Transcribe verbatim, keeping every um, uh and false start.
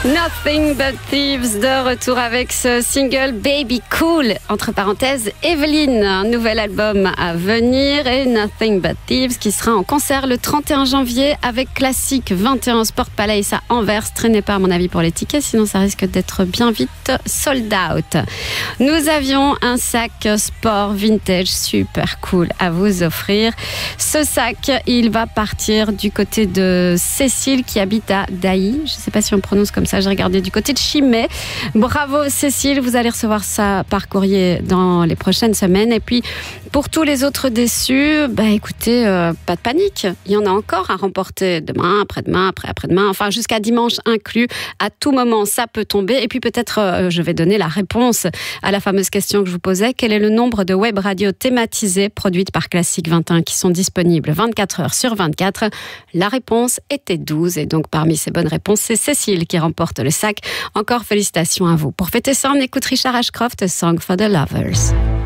Nothing But Thieves de retour avec ce single Baby Cool, entre parenthèses Evelyne, un nouvel album à venir, et Nothing But Thieves qui sera en concert le trente et un janvier avec Classique vingt et un Sport Palace à Anvers. Traînez pas à mon avis pour les tickets, sinon ça risque d'être bien vite sold out. Nous avions un sac sport vintage super cool à vous offrir. Ce sac, il va partir du côté de Cécile qui habite à Dailly, je ne sais pas si on prononce comme ça, j'ai regardé du côté de Chimay. Bravo Cécile, vous allez recevoir ça par courrier dans les prochaines semaines. Et puis pour tous les autres déçus, bah écoutez, euh, pas de panique, il y en a encore à remporter demain, après-demain, après-après-demain, enfin jusqu'à dimanche inclus. À tout moment, ça peut tomber. Et puis peut-être, euh, je vais donner la réponse à la fameuse question que je vous posais. Quel est le nombre de web radios thématisées produites par Classique vingt et un qui sont disponibles vingt-quatre heures sur vingt-quatre? La réponse était douze. Et donc parmi ces bonnes réponses, c'est Cécile qui remporte le sac. Encore félicitations à vous. Pour fêter ça, on écoute Richard Ashcroft, Song for the Lovers.